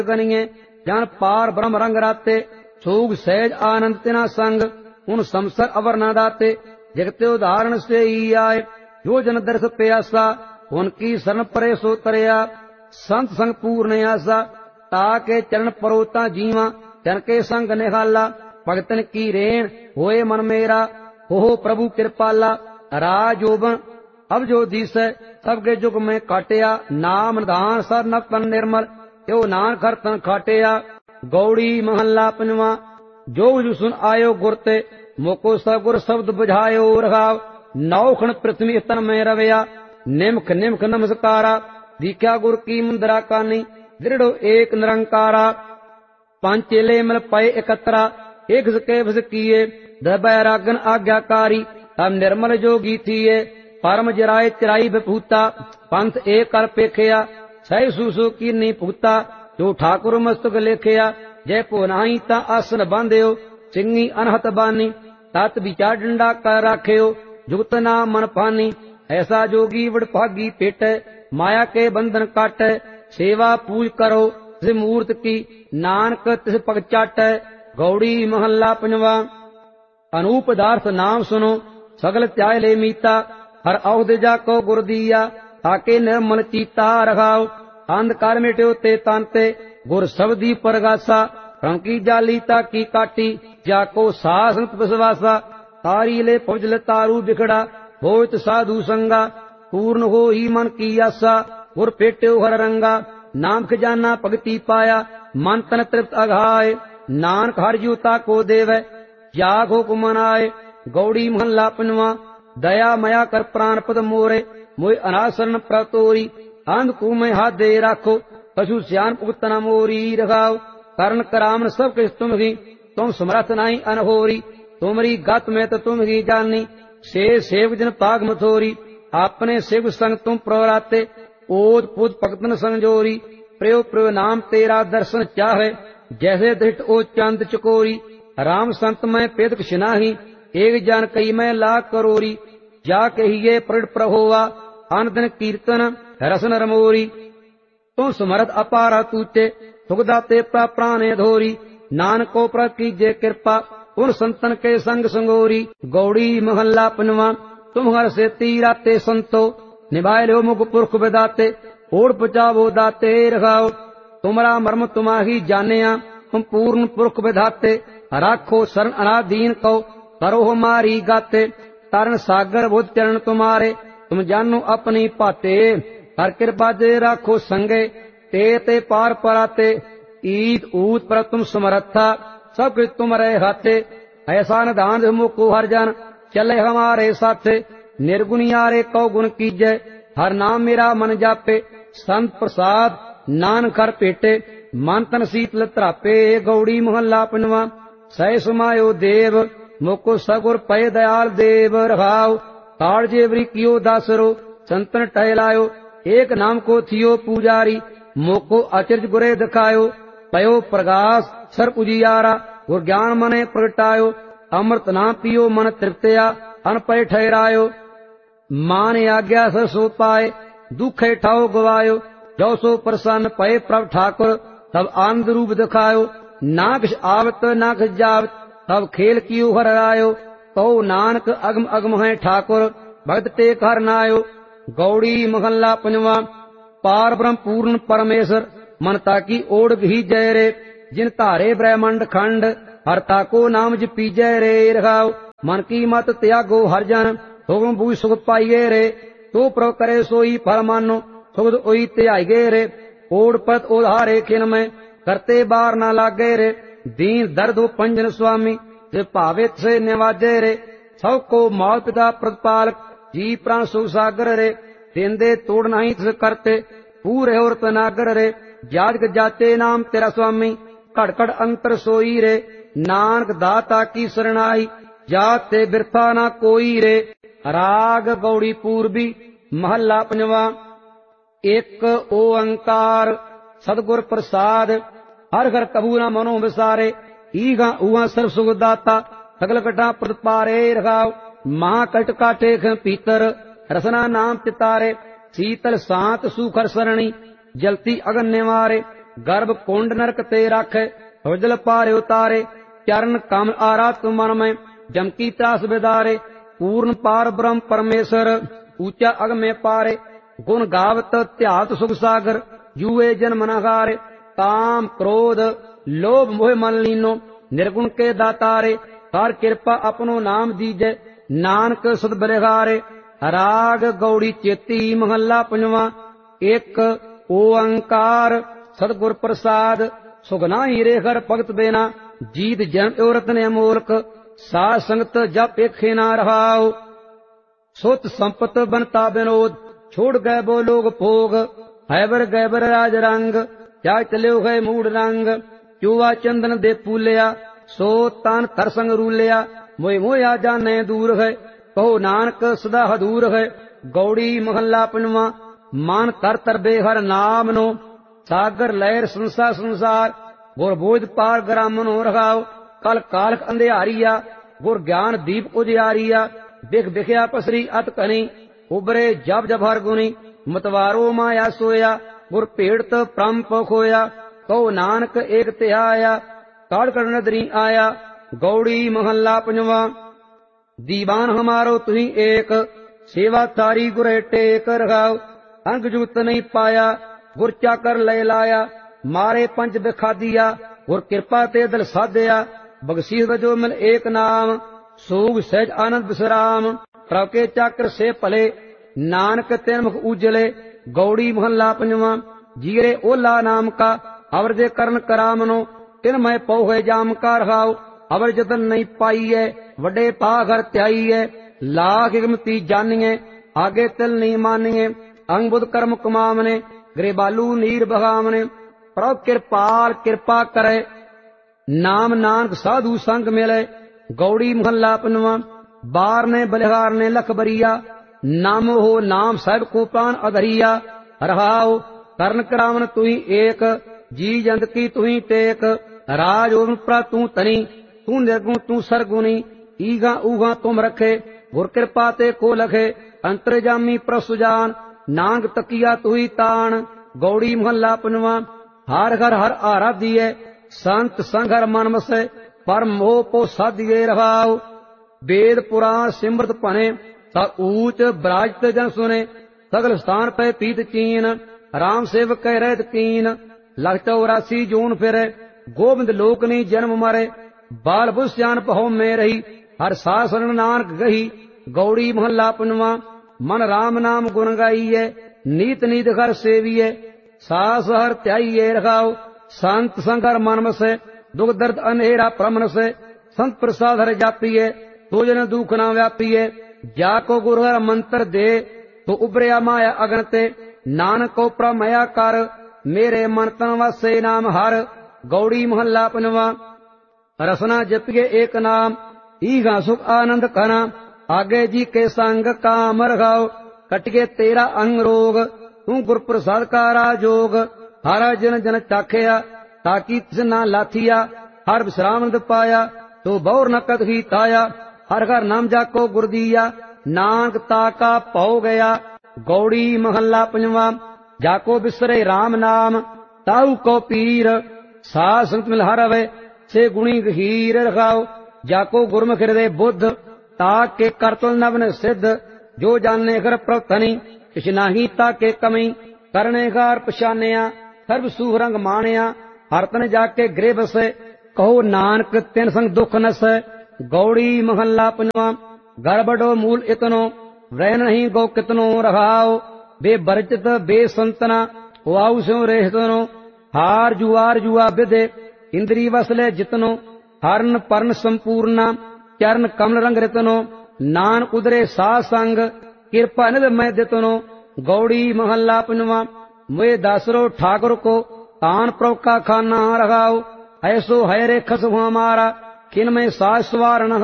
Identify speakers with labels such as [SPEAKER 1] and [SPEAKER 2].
[SPEAKER 1] गनिए जान पार ब्रह्म रंग राते सोग सहज आनंद तिना संग उन संसर अवर न दाते जगते उदाहरण से ही आए जो जन दर्श प्यासा उनकी शरण परे सो तरया संत संग पूर्ण आसा ताके चरण परोता जीवा जन के संग निहाला भगतन की रेण होए मन मेरा हो प्रभु कृपाला राजोबन अब जो दिस सबके जुग में काटिया नाम निधान सर नपन निर्मल यो नानक हर तन खाटिया गौड़ी महल्ला पंजवा जो सुन आयो गुरते मोको सगुर शब्द बुझायो रघाव नौखण पृथ्वी तन में रवया निमख निमख नमस्कारा दीख्या गुर की मुंदरा कानी दृढ़ एक निरंकारा पांचेले मिल पाए एकत्रा एक सके भस किए दबैरागन आज्ञाकारी तब निर्मल जोगी थिए परम जराय चिराई बपूता पंथ एक कर पेखिया सही सुसु की नी पूता जो ठाकुर मस्तक लेखिया जय पुनाई ता आसन बांध्यो सिंगी अनहत बानी तत विचार डंडा कर राख्यो जुगत नाम मन पानी ऐसा जोगी वडभागी पेट माया के बंधन काट सेवा पूज करो तिस मूर्त की नानक तिस पग चाट गौड़ी महल्ला पंजवा अनूप दार्थ नाम सुनो सगल त्याय ले मीता हर औहद जाको गुर दिया ताके निर्मल चीता रखाओ अंधकार मिट्यो ते तांते गुर सबदी परगासा रंग की जाली ताकी काटी जाको सासंत विश्वासा तारी ले पवजल तारू बिखड़ा होत साधु संगा पूर्ण हो ही मन की आसा गुर पेट्यो हर रंगा नाम खजाना भगति पाया मन तन तृप्त अघाय नानक हर जूता को देव जाग हो कुमनाए गौड़ी महल्ला पंजवा दया मया कर प्राण पद मोरे मोय अनासरण प्रतोरी अंध को में हाथ दे राखो पशु श्यान पुगतना मोरी रखाओ करण करामन सब किस तुम ही तुम समर्थ नहीं अनहोरी तुमरी गत में तो तुम ही जानी से सेव जन पाग मथोरी अपने शिव संग तुम प्रवराते ओद पुद भगतन संजोरी प्रयो प्रयो नाम तेरा दर्शन चाहे जैसे दृष्ट ओ चंद चकोरी राम संत में पेद कुछ नाही एक जान कई में लाख करोरी जा कहिए प्रगट प्रहोवा आनंदन कीर्तन रसन रमोरी तुम समर्थ अपार तूचे सुखदाते प्राणे धोरी नानको पर कीजे कृपा उन संतन के संग संगोरी गौड़ी महल्ला पंजवा तुम हर से तीराते संतो निभाए लो मुख पुरख बेदाते ओढ़ पचावो दाते रखाओ तुमरा मर्म तुम्हाही जानिया तुम पूर्ण पुरख विधाते राखो शरण अनादीन को करो हमारी गाते तारण सागर बुध चरण तुम्हारे तुम जानो अपनी पाते हर कृपा दे राखो संगे ते पार पराते ईद ऊत पर तुम समर्था सब कुछ तुम्हारे हाथे ऐसा निधान मुको हर जन चले हमारे साथे निर्गुणियारे कौ गुण कीजय हर नाम मेरा मन जापे संत प्रसाद नान कर पेटे मन तन शीतल त्रापे गौड़ी महल्ला पंजवा सह समायो देव मोको सगुर पय दयाल देव रखाओ ताड़जे वृकियो दासरो संतन टहलायो एक नाम को थियो पूजारी मोको अचरज गुरे दिखायो पयो प्रकाश सर पुजियारा गुर ज्ञान मने प्रगटायो अमृत नाम पियो मन तृप्तया अनपय ठहरायो मान आज्ञा सो पाए दुख ठाओ गवायो जो सो प्रसन्न पय प्रभ ठाकुर तब आनंद रूप दिखायो नाकश आवत नाकश जावत तब खेल कियो हर आयो तो नानक अगम अगम है ठाकुर भक्त टेक हर नायो गौड़ी महल्ला पंजवा पार ब्रह्म पूर्ण परमेश्वर मनता की ओढ़ ही जय रे जिन तारे ब्रह्मांड खंड हरता को नाम जपी जय रे रखाओ मन की मत त्यागो हर जन हुक्म बूझ सुख पाइये रे तो प्रभ करे सोई फल मानो सुख ओई त्यागे रे ओढ़ पत ओधारे खिन में करते बार न लागे रे दीन दर्द हो पंजन स्वामी जे भावित से निवाजे रे सब को माल पिता प्रतिपालक जी प्राण सुसागर रे देंदे तोड़ नहीं तिस करते पूरे और तनागर रे जाग जाते नाम तेरा स्वामी कड़कड़ अंतर सोई रे नानक दाता की शरणाई जाते बिरथा ना कोई रे राग गौड़ी पूर्वी महल्ला पंजवा एक ओंकार सदगुर प्रसाद हर घर कबू न मनो विसारे ईगा उआ सर्व सुख दाता सगल कटा प्रतिपारे रखाओ मां कट काटे पीतर रसना नाम तितारे शीतल सांत सुखर सरणी जलती अगन निवारे गर्भ कुंड नरक ते राखे, रुजल पारे उतारे, चरण कमल आरा तुम मन में, जम की त्रास बिदारे, पूर्ण पार ब्रह्म परमेश्वर, ऊंचा अग में पारे, गुण गावत ध्यात सुख सागर, जुए जन मनागारे, काम क्रोध लोभ मोह मन लीनो, निर्गुण के दातारे, हर कृपा अपनो नाम दीजे, नानक सुध बलिहारे। राग गौड़ी चेती महला पंजवा, एक ओंकार सतगुर प्रसाद, सुगना हीरे हर भगत बेना, जीत जन्म औरत ने अमोलक, साध संगत जप एखे ना रहाओ, सुत संपत बनता विनोद, छोड़ गए वो लोग भोग, हैबर गैबर राज रंग, जा चलियो है मूड रंग, चूवा चंदन दे पूलिया, सो तान कर संग रूलिया, मोह मोया जाने दूर है, कहो नानक सदा हदूर है। गौड़ी महला पंजवा, मान कर तरबे हर नाम नो, सागर लहर संसार संसार, गुर बोध पार ग्रामनो रखाओ, कल कालक अंधियारिया, गुर ज्ञान दीप उजियारिया, बिख बिखया पसरी अत कनी, उबरे जब जब हर गुनी, मतवारो माया सोया, गुर पीड़त प्रम खोया, कहो नानक एक तिहाया, काड़ कड़ नदरी आया। गौड़ी महला पंजवा, दीवान हमारो तुही एक, सेवा तारी गुरे टेक रखाओ, अंग जूत नहीं पाया, गुर चाकर ले लाया, मारे पंच बिखा दिया, गुर कृपा ते दिल साधया, बगसीस वजो मिल एक नाम, सूग सहज आनंद विश्राम, प्रभ के चाकर से पले, नानक तेन मुख उजले। गौड़ी महला पंजवा, जीरे ओला नाम का, अवर जे करण करामनो, तिन मैं पौ है जाम का रखाओ, अवर जतन नहीं पाई है, वडे पाघर त्याई है, लाख हिकमती जानिए, आगे तिल नहीं मानिए, अंग बुध कर्म कमामने, गृबालू नीर बगामने, प्रभ कृपाल कृपा करे, नाम नानक साधु संग मिले। गौड़ी महला पंजवा, बार ने बलिहार ने लख बरिया, नाम हो नाम साहिब को प्राण अधरिया, रहाओ कर्ण करावन तुही एक, जी जंत की तुही टेक, राज ओम प्रा तू तनी, तू निर्गुण तू सरगुनी, ईगा ऊगा तुम रखे, गुर कृपा ते को लखे, अंतर्जामी प्रसुजान, नांग तकिया तुही तान। गौड़ी महला पंजवा, हर घर हर आराधिए, संत संग हर मन मसे, पर मोह पो साधिए रहाओ, वेद पुराण सिमृत पने, ता ऊच ब्राजत जन सुने, सगल स्थान पे पीत चीन, राम सेवक कह रहत कीन, लख 84 जून फिरे, गोविंद लोकनी जन्म मरे, बाल बुझ जान पहो में रही, हर सासरण नानक गही। गौड़ी महला पंजवा, मन राम नाम गुण गाइए, नीत नीत घर सेविए, सास हर त्याइए रखाओ, संत संगर मन मसे, दुख दर्द अनहेरा प्रमन से, संत प्रसाद हर जापिए, तो जन दुख ना व्यापिए, जाको गुरु हर मंत्र दे, तो उबरिया माया अगन ते, नानक को प्रमया कर, मेरे मन तन वसे नाम हर। गौड़ी महला पंजवा, रसना जपिए एक नाम, ईगा सुख आनंद कना, आगे जी के संग काम रखाओ, कटिए तेरा अंग रोग, तू गुर प्रसाद का राजोग, हरा जन जन चाखिया, ताकि तिस ना लाथिया, हर विश्राम पाया, तो बौर न कदही ताया, हर घर नाम जाको गुर दिया, नानक ताका पौ गया। गौड़ी महला पंजवा, जाको बिसरे राम नाम, ताऊ को पीर, साध संत मिल हर वे, से गुणी गहीर रखाओ, जाको गुरमुख हृदय बुद्ध, ताक के करतल नवन सिद्ध, जो जाने कर प्रथनी, किछ नाही ताके कमी, करने कार पछानिया, सर्व सुरंग मानिया, हर तन जाके गृह बसे, कहो नानक तिन संग दुख नसै। गौड़ी महला पंजवा, गड़बड़ो मूल इतनो, वह नहीं गो कितनो रहाओ, बे बरचित बे संतना, वाऊ स्यों रेहतनो, हार जुआ विदे, इंद्री वसले जितनो, हरण पर्ण संपूर्णा, चरण कमल रंग रितनो, नान उदरे साध संग, कृपा निध मैं दितनो। गौड़ी महला पंजवा, मुए दासरो ठाकुर को, तान प्रभ का खाना रखाओ, ऐसो है रे खस हमारा, किन में साज सवारण